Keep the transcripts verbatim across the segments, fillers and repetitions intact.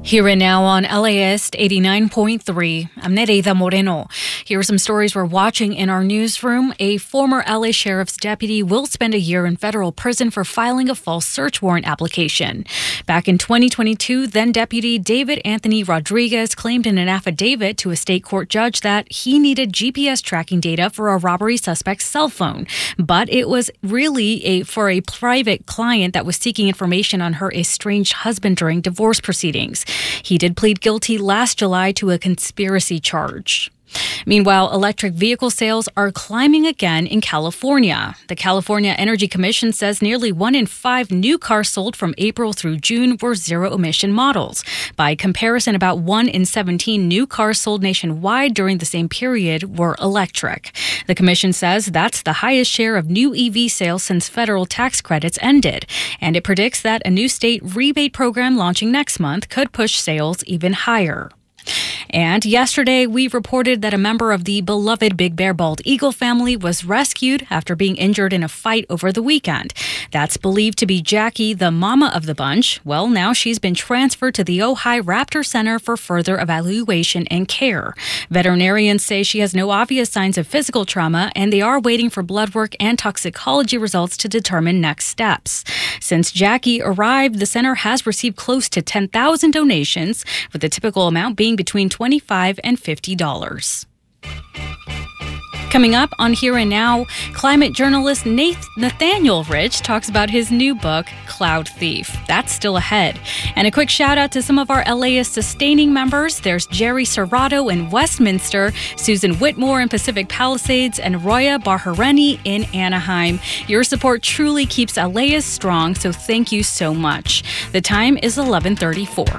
Here and now on L A S eighty-nine point three, I'm Nereida Moreno. Here are some stories we're watching in our newsroom. A former L A Sheriff's deputy will spend a year in federal prison for filing a false search warrant application. Back in twenty twenty-two, then-Deputy David Anthony Rodriguez claimed in an affidavit to a state court judge that he needed G P S tracking data for a robbery suspect's cell phone. But it was really a, for a private client that was seeking information on her estranged husband during divorce proceedings. He did plead guilty last July to a conspiracy charge. Meanwhile, electric vehicle sales are climbing again in California. The California Energy Commission says nearly one in five new cars sold from April through June were zero-emission models. By comparison, about one in seventeen new cars sold nationwide during the same period were electric. The commission says that's the highest share of new E V sales since federal tax credits ended, and it predicts that a new state rebate program launching next month could push sales even higher. And yesterday, we reported that a member of the beloved Big Bear Bald Eagle family was rescued after being injured in a fight over the weekend. That's believed to be Jackie, the mama of the bunch. Well, now she's been transferred to the Ojai Raptor Center for further evaluation and care. Veterinarians say she has no obvious signs of physical trauma, and they are waiting for blood work and toxicology results to determine next steps. Since Jackie arrived, the center has received close to ten thousand donations, with the typical amount being between twenty-five dollars and fifty dollars. Coming up on Here and Now, climate journalist Nathaniel Rich talks about his new book, Cloud Thief. That's still ahead. And a quick shout out to some of our L A S sustaining members. There's Jerry Serrato in Westminster, Susan Whitmore in Pacific Palisades, and Roya Bahareni in Anaheim. Your support truly keeps L A S strong, so thank you so much. The time is eleven thirty-four.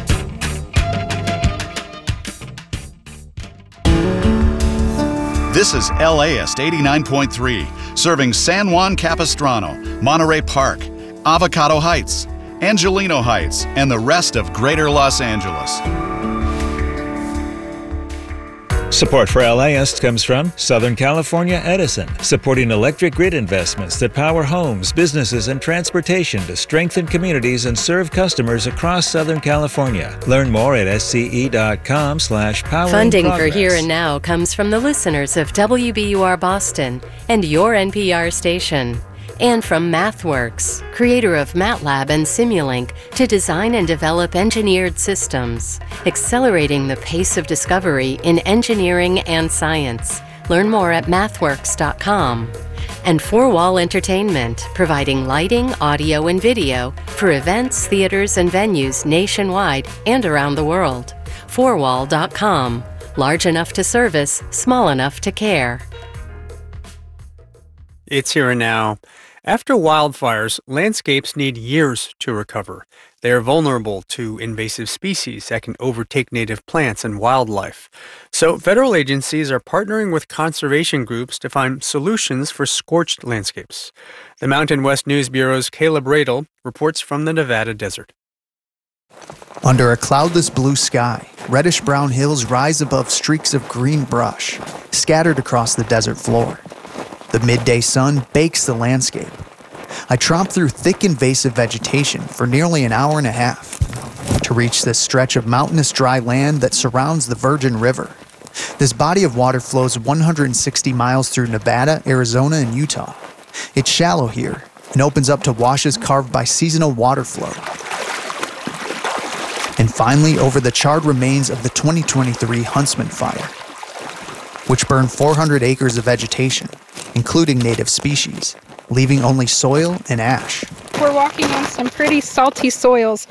This is L A S eighty-nine point three, serving San Juan Capistrano, Monterey Park, Avocado Heights, Angelino Heights, and the rest of Greater Los Angeles. Support for L A S comes from Southern California Edison, supporting electric grid investments that power homes, businesses, and transportation to strengthen communities and serve customers across Southern California. Learn more at sce.com slash power. Funding for Here and Now comes from the listeners of W B U R Boston and your N P R station. And from MathWorks, creator of MATLAB and Simulink, to design and develop engineered systems, accelerating the pace of discovery in engineering and science. Learn more at mathworks dot com. And Four Wall Entertainment, providing lighting, audio, and video for events, theaters, and venues nationwide and around the world. four wall dot com. Large enough to service, small enough to care. It's Here and Now. After wildfires, landscapes need years to recover. They are vulnerable to invasive species that can overtake native plants and wildlife. So federal agencies are partnering with conservation groups to find solutions for scorched landscapes. The Mountain West News Bureau's Caleb Radel reports from the Nevada desert. Under a cloudless blue sky, reddish-brown hills rise above streaks of green brush, scattered across the desert floor. The midday sun bakes the landscape. I tromp through thick invasive vegetation for nearly an hour and a half to reach this stretch of mountainous dry land that surrounds the Virgin River. This body of water flows one hundred sixty miles through Nevada, Arizona, and Utah. It's shallow here and opens up to washes carved by seasonal water flow. And finally, over the charred remains of the twenty twenty-three Huntsman Fire, which burned four hundred acres of vegetation, including native species, leaving only soil and ash. We're walking on some pretty salty soils.